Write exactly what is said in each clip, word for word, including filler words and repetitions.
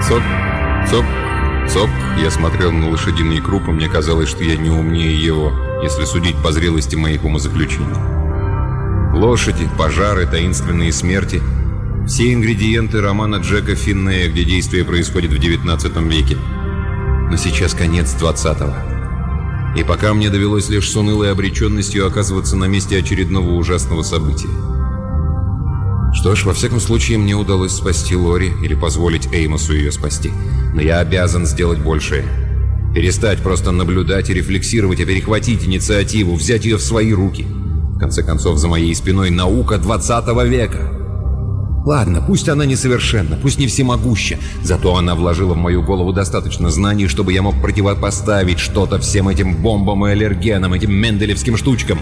Цок, цок, цок. Я смотрел на лошадиные крупы, мне казалось, что я не умнее его, если судить по зрелости моих умозаключений. Лошади, пожары, таинственные смерти — все ингредиенты романа Джека Финнея, где действие происходит в девятнадцатом веке. Но сейчас конец двадцатого. И пока мне довелось лишь с унылой обреченностью оказываться на месте очередного ужасного события. Что ж, во всяком случае, мне удалось спасти Лори или позволить Эймосу ее спасти. Но я обязан сделать большее. Перестать просто наблюдать и рефлексировать, а перехватить инициативу, взять ее в свои руки. В конце концов, за моей спиной наука двадцатого века. Ладно, пусть она несовершенна, пусть не всемогуща, зато она вложила в мою голову достаточно знаний, чтобы я мог противопоставить что-то всем этим бомбам и аллергенам, этим менделевским штучкам.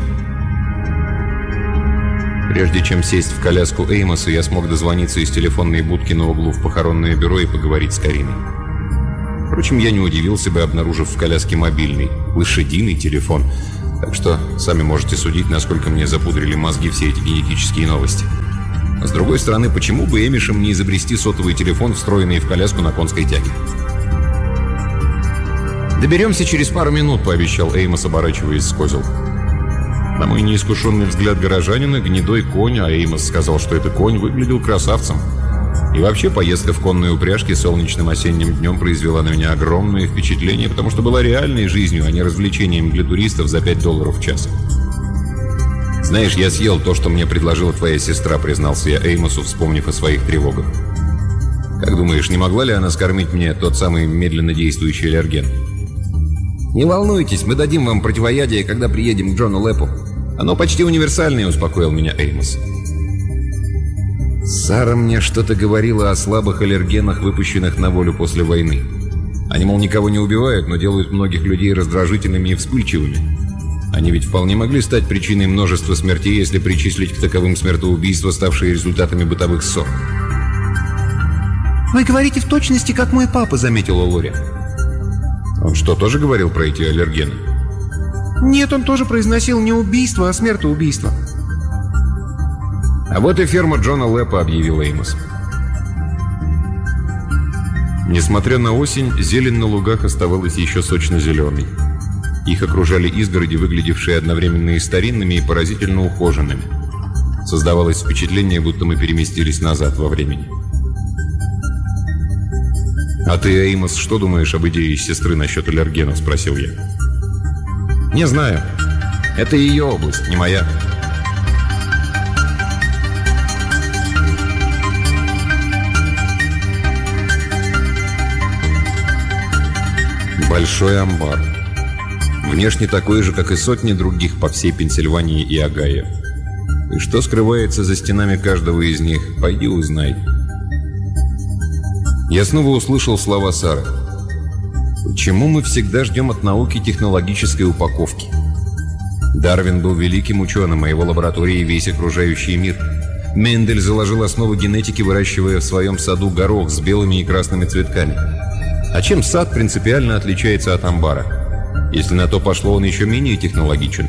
Прежде чем сесть в коляску Эймоса, я смог дозвониться из телефонной будки на углу в похоронное бюро и поговорить с Кариной. Впрочем, я не удивился бы, обнаружив в коляске мобильный, лошадиный телефон. Так что сами можете судить, насколько мне запудрили мозги все эти генетические новости. А с другой стороны, почему бы Эмишем не изобрести сотовый телефон, встроенный в коляску на конской тяге? «Доберемся через пару минут», — пообещал Эймос, оборачиваясь с козел. На мой неискушенный взгляд горожанина, гнедой конь, а Эймос сказал, что это конь, выглядел красавцем. И вообще поездка в конной упряжке солнечным осенним днем произвела на меня огромное впечатление, потому что была реальной жизнью, а не развлечением для туристов за пять долларов в час. «Знаешь, я съел то, что мне предложила твоя сестра», — признался я Эймосу, вспомнив о своих тревогах. «Как думаешь, не могла ли она скормить мне тот самый медленно действующий аллерген?» «Не волнуйтесь, мы дадим вам противоядие, когда приедем к Джону Лэпу. Оно почти универсальное», — успокоил меня Эймос. Сара мне что-то говорила о слабых аллергенах, выпущенных на волю после войны. Они, мол, никого не убивают, но делают многих людей раздражительными и вспыльчивыми. Они ведь вполне могли стать причиной множества смертей, если причислить к таковым смертоубийства, ставшие результатами бытовых ссор. «Вы говорите в точности, как мой папа», — заметила Лори. «Он что, тоже говорил про эти аллергены?» «Нет, он тоже произносил не убийство, а смертоубийство». «А вот и ферма Джона Лэпа», — объявил Эймос. Несмотря на осень, зелень на лугах оставалась еще сочно-зеленой. Их окружали изгороди, выглядевшие одновременно и старинными, и поразительно ухоженными. Создавалось впечатление, будто мы переместились назад во времени. «А ты, Эймос, что думаешь об идее сестры насчет аллергенов?» — спросил я. «Не знаю. Это ее область, не моя». Большой амбар. Внешне такой же, как и сотни других по всей Пенсильвании и Огайо. И что скрывается за стенами каждого из них, пойди узнай. Я снова услышал слова Сары. Почему мы всегда ждем от науки технологической упаковки? Дарвин был великим ученым, а его лаборатории весь окружающий мир. Мендель заложил основу генетики, выращивая в своем саду горох с белыми и красными цветками. А чем сад принципиально отличается от амбара? Если на то пошло, он еще менее технологичен.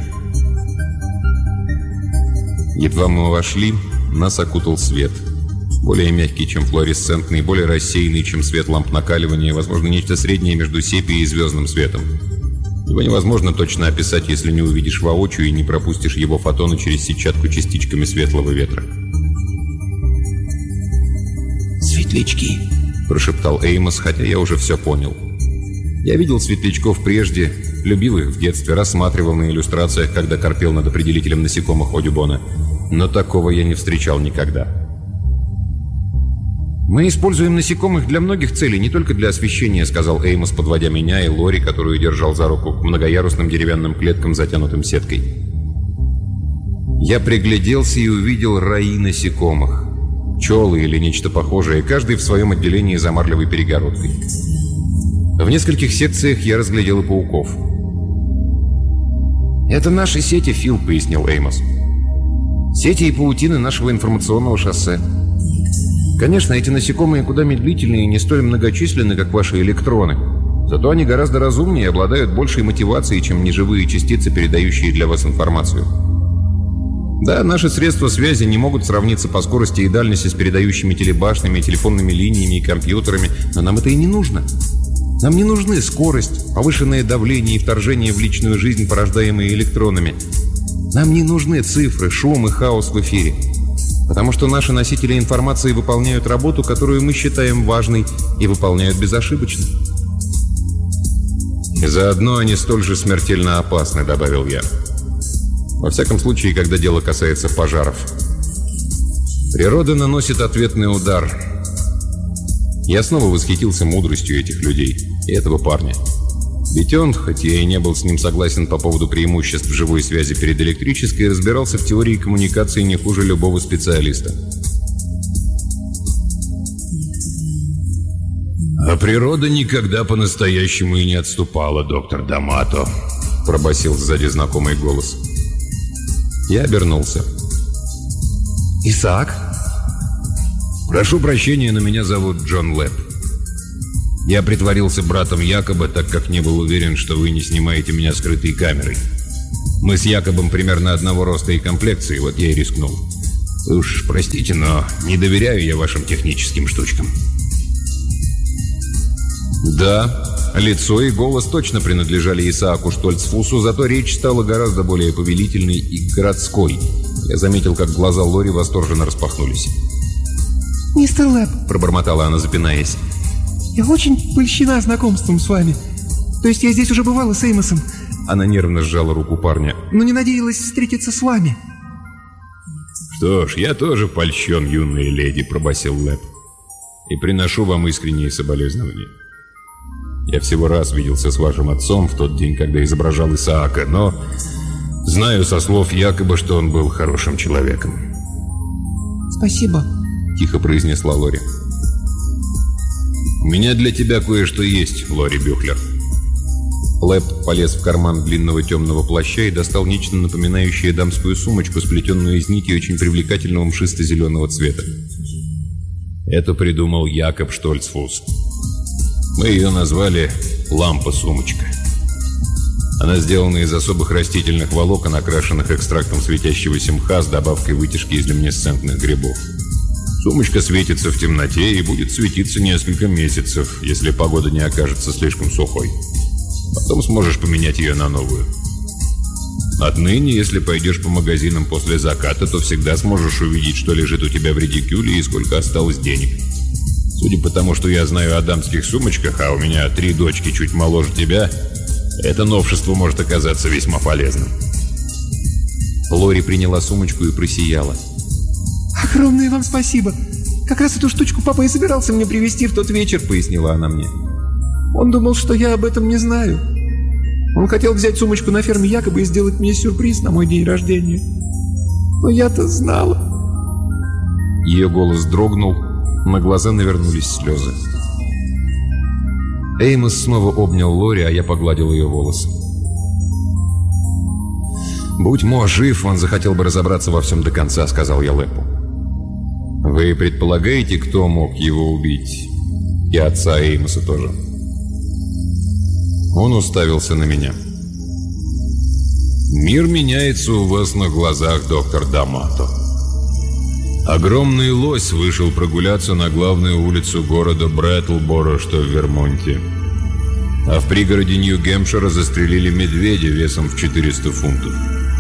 Едва мы вошли, нас окутал свет. Более мягкий, чем флуоресцентный, более рассеянный, чем свет ламп накаливания, возможно, нечто среднее между сепией и звездным светом. Его невозможно точно описать, если не увидишь воочию и не пропустишь его фотоны через сетчатку частичками светлого ветра. «Светлячки», — прошептал Эймос, хотя я уже все понял. Я видел светлячков прежде, любил их в детстве, рассматривал на иллюстрациях, когда корпел над определителем насекомых Одюбона. Но такого я не встречал никогда. «Мы используем насекомых для многих целей, не только для освещения», — сказал Эймос, подводя меня и Лори, которую держал за руку, к многоярусным деревянным клеткам, затянутым сеткой. Я пригляделся и увидел раи насекомых. Пчелы или нечто похожее, каждый в своем отделении за марлевой перегородкой. В нескольких секциях я разглядел и пауков. «Это наши сети, Фил», — пояснил Эймос. «Сети и паутины нашего информационного шоссе. Конечно, эти насекомые куда медлительнее и не столь многочисленны, как ваши электроны. Зато они гораздо разумнее и обладают большей мотивацией, чем неживые частицы, передающие для вас информацию». Да, наши средства связи не могут сравниться по скорости и дальности с передающими телебашнями, телефонными линиями и компьютерами, но нам это и не нужно. Нам не нужны скорость, повышенное давление и вторжение в личную жизнь, порождаемые электронами. Нам не нужны цифры, шум и хаос в эфире. Потому что наши носители информации выполняют работу, которую мы считаем важной, и выполняют безошибочно. И заодно они столь же смертельно опасны, добавил я. Во всяком случае, когда дело касается пожаров. Природа наносит ответный удар. Я снова восхитился мудростью этих людей и этого парня. Ведь он, хоть я и не был с ним согласен по поводу преимуществ живой связи перед электрической, разбирался в теории коммуникации не хуже любого специалиста. «А природа никогда по-настоящему и не отступала, доктор Дамато», — пробасил сзади знакомый голос. Я обернулся. «Исаак?» «Прошу прощения, но меня зовут Джон Лэб. Я притворился братом Якоба, так как не был уверен, что вы не снимаете меня скрытой камерой. Мы с Якобом примерно одного роста и комплекции, вот я и рискнул. Вы уж простите, но не доверяю я вашим техническим штучкам». Да, лицо и голос точно принадлежали Исааку Штольцфусу, зато речь стала гораздо более повелительной и городской. Я заметил, как глаза Лори восторженно распахнулись. «Мистер Лэб», — пробормотала она, запинаясь, — «я очень польщена знакомством с вами. То есть я здесь уже бывала с Эймосом». Она нервно сжала руку парня. «Но не надеялась встретиться с вами». «Что ж, я тоже польщен, юная леди», — пробасил Лэб. «И приношу вам искренние соболезнования. Я всего раз виделся с вашим отцом в тот день, когда изображал Исаака, но знаю со слов Якоба, что он был хорошим человеком». «Спасибо», — тихо произнесла Лори. «У меня для тебя кое-что есть, Лори Бюхлер». Лэб полез в карман длинного темного плаща и достал нечто напоминающее дамскую сумочку, сплетенную из нити очень привлекательного мшисто-зеленого цвета. Это придумал Якоб Штольцфус. Мы ее назвали «Лампа-сумочка». Она сделана из особых растительных волокон, окрашенных экстрактом светящегося мха с добавкой вытяжки из люминесцентных грибов. Сумочка светится в темноте и будет светиться несколько месяцев, если погода не окажется слишком сухой. Потом сможешь поменять ее на новую. Отныне, если пойдешь по магазинам после заката, то всегда сможешь увидеть, что лежит у тебя в редикюле и сколько осталось денег. Судя по тому, что я знаю о дамских сумочках, а у меня три дочки чуть моложе тебя, это новшество может оказаться весьма полезным». Лори приняла сумочку и просияла. «Огромное вам спасибо! Как раз эту штучку папа и собирался мне привезти в тот вечер», — пояснила она мне. «Он думал, что я об этом не знаю. Он хотел взять сумочку на ферме Якоба и сделать мне сюрприз на мой день рождения. Но я-то знала». Ее голос дрогнул, на глаза навернулись слезы. Эймос снова обнял Лори, а я погладил ее волосы. «Будь Мо жив, он захотел бы разобраться во всем до конца», — сказал я Лэпу. «Вы предполагаете, кто мог его убить? И отца Эймоса тоже?» Он уставился на меня. «Мир меняется у вас на глазах, доктор Дамато. Огромный лось вышел прогуляться на главную улицу города Брэтлборо, что в Вермонте. А в пригороде Нью-Гэмпшира застрелили медведя весом в четыреста фунтов.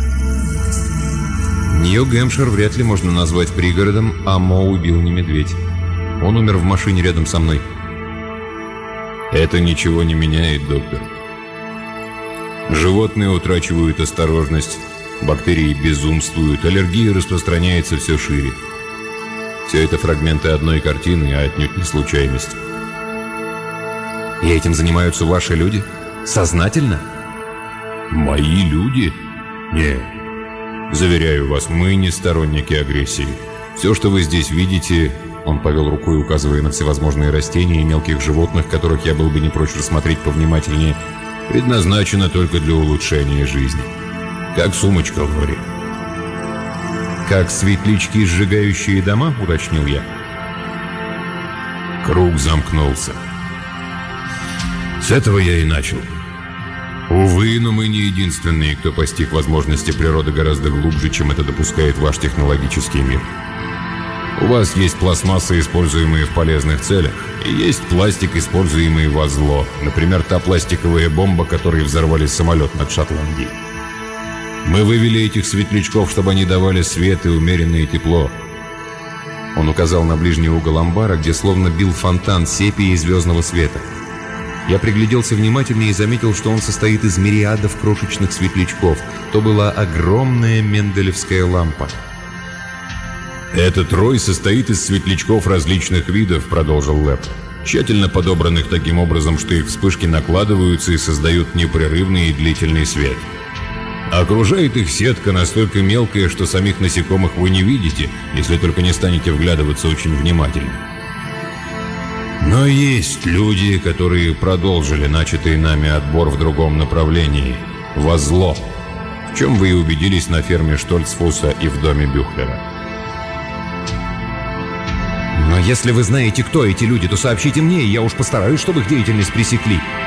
Нью-Гэмпшир вряд ли можно назвать пригородом, а Мо убил не медведь. Он умер в машине рядом со мной». «Это ничего не меняет, доктор. Животные утрачивают осторожность, бактерии безумствуют, аллергия распространяется все шире. Все это фрагменты одной картины, а отнюдь не случайность». «И этим занимаются ваши люди? Сознательно?» «Мои люди? Нет. Заверяю вас, мы не сторонники агрессии. Все, что вы здесь видите...» Он повел рукой, указывая на всевозможные растения и мелких животных, которых я был бы не прочь рассмотреть повнимательнее, предназначено только для улучшения жизни. Как сумочка, Лори. «Как светлячки, сжигающие дома?» — уточнил я. Круг замкнулся. С этого я и начал. Увы, но мы не единственные, кто постиг возможности природы гораздо глубже, чем это допускает ваш технологический мир. У вас есть пластмассы, используемые в полезных целях, и есть пластик, используемый во зло. Например, та пластиковая бомба, которой взорвали самолет над Шотландией. Мы вывели этих светлячков, чтобы они давали свет и умеренное тепло. Он указал на ближний угол амбара, где словно бил фонтан сепии и звездного света. Я пригляделся внимательнее и заметил, что он состоит из мириадов крошечных светлячков. То была огромная менделевская лампа. «Этот рой состоит из светлячков различных видов», — продолжил Лэб, «тщательно подобранных таким образом, что их вспышки накладываются и создают непрерывный и длительный свет. Окружает их сетка настолько мелкая, что самих насекомых вы не видите, если только не станете вглядываться очень внимательно. Но есть люди, которые продолжили начатый нами отбор в другом направлении, во зло, в чем вы и убедились на ферме Штольцфуса и в доме Бюхлера». «Но если вы знаете, кто эти люди, то сообщите мне, и я уж постараюсь, чтобы их деятельность пресекли».